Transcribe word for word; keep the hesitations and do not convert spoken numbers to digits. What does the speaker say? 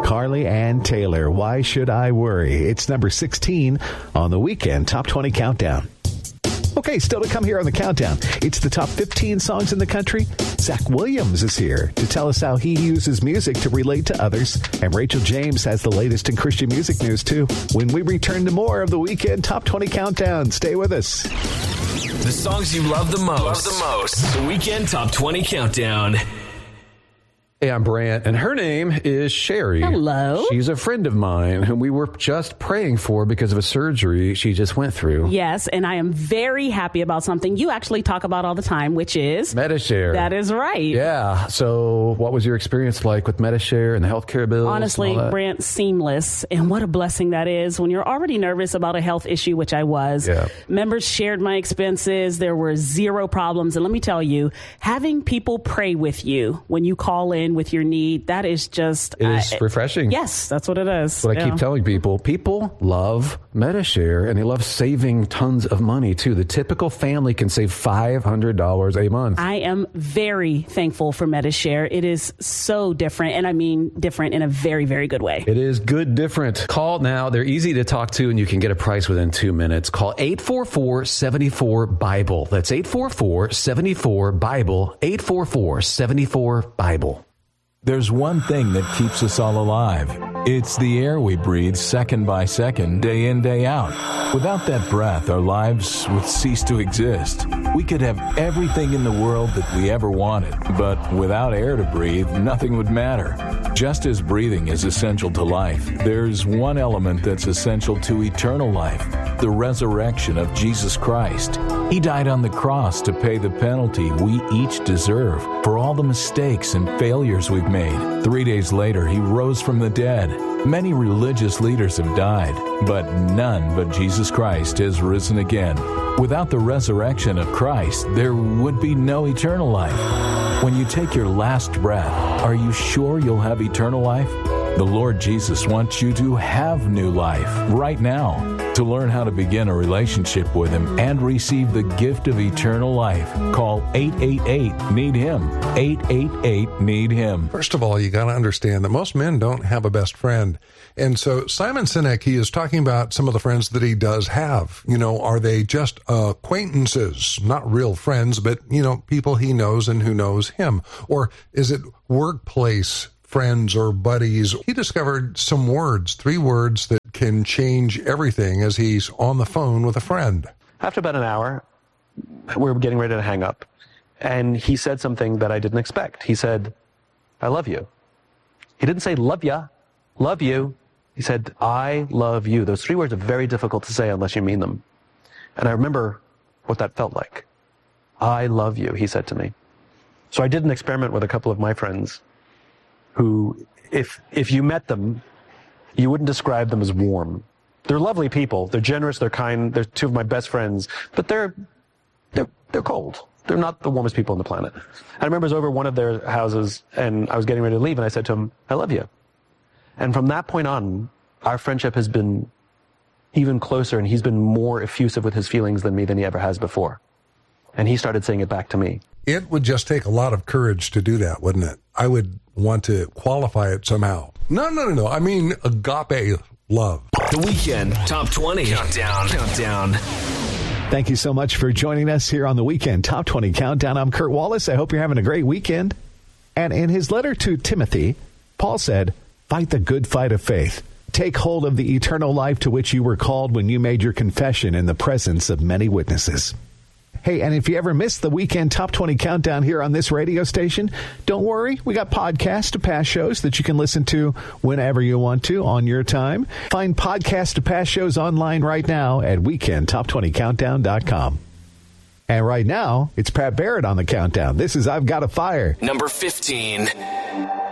Carly Ann Taylor. Why Should I Worry? It's number sixteen on the Weekend Top twenty Countdown. Okay, still to come here on the countdown. It's the top fifteen songs in the country. Zach Williams is here to tell us how he uses music to relate to others. And Rachel James has the latest in Christian music news, too. When we return to more of the Weekend Top twenty Countdown, stay with us. The songs you love the most. Love the most. The Weekend Top twenty Countdown. Hey, I'm Brant, and her name is Sherry. Hello. She's a friend of mine whom we were just praying for because of a surgery she just went through. Yes, and I am very happy about something you actually talk about all the time, which is... Medi-Share. That is right. Yeah. So what was your experience like with Medi-Share and the healthcare bills? Honestly, Brant, seamless. And what a blessing that is when you're already nervous about a health issue, which I was. Yeah. Members shared my expenses. There were zero problems. And let me tell you, having people pray with you when you call in with your need, that is just... It is uh, refreshing. Yes, that's what it is. That's what I yeah. keep telling people. People love Medi-Share, and they love saving tons of money, too. The typical family can save five hundred dollars a month. I am very thankful for Medi-Share. It is so different, and I mean different in a very, very good way. It is good different. Call now. They're easy to talk to, and you can get a price within two minutes. Call eight four four, seven four, Bible. That's eight four four, seven four, Bible. eight four four, seven four, Bible. There's one thing that keeps us all alive. It's the air we breathe second by second, day in, day out. Without that breath, our lives would cease to exist. We could have everything in the world that we ever wanted, but without air to breathe, nothing would matter. Just as breathing is essential to life, there's one element that's essential to eternal life, the resurrection of Jesus Christ. He died on the cross to pay the penalty we each deserve for all the mistakes and failures we've made. Three days later, he rose from the dead. Many religious leaders have died, but none but Jesus Christ has risen again. Without the resurrection of Christ, there would be no eternal life. When you take your last breath, are you sure you'll have eternal life? The Lord Jesus wants you to have new life right now. To learn how to begin a relationship with Him and receive the gift of eternal life, call eight eight eight, need him. eight eight eight, need him. First of all, you got to understand that most men don't have a best friend. And so Simon Sinek, he is talking about some of the friends that he does have. You know, are they just acquaintances, not real friends, but, you know, people he knows and who knows him? Or is it workplace friends or buddies? He discovered some words, three words that can change everything as he's on the phone with a friend. After about an hour, we were getting ready to hang up, and he said something that I didn't expect. He said, I love you. He didn't say love ya, love you. He said, I love you. Those three words are very difficult to say unless you mean them. And I remember what that felt like. I love you, he said to me. So I did an experiment with a couple of my friends who, if if you met them, you wouldn't describe them as warm. They're lovely people. They're generous. They're kind. They're two of my best friends. But they're they're they're cold. They're not the warmest people on the planet. I remember I was over one of their houses, and I was getting ready to leave, and I said to him, I love you. And from that point on, our friendship has been even closer, and he's been more effusive with his feelings than me than he ever has before. And he started saying it back to me. It would just take a lot of courage to do that, wouldn't it? I would want to qualify it somehow. No, no, no, no. I mean agape love. The Weekend Top twenty Countdown. Countdown. Thank you so much for joining us here on the Weekend Top twenty Countdown. I'm Kurt Wallace. I hope you're having a great weekend. And in his letter to Timothy, Paul said, fight the good fight of faith. Take hold of the eternal life to which you were called when you made your confession in the presence of many witnesses. Hey, and if you ever missed the Weekend Top twenty Countdown here on this radio station, don't worry. We got podcasts to past shows that you can listen to whenever you want to on your time. Find podcasts to past shows online right now at weekend top twenty countdown dot com. And right now, it's Pat Barrett on the countdown. This is I've Got a Fire. Number fifteen.